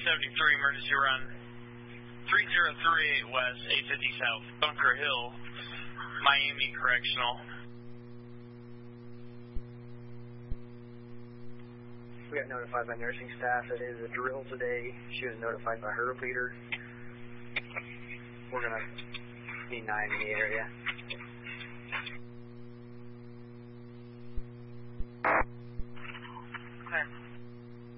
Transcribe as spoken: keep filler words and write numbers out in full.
seventy-three, emergency run three zero three eight West, eight fifty South, Bunker Hill, Miami Correctional. We got notified by nursing staff that it is a drill today. She was notified by her leader. We're going to need nine in the area.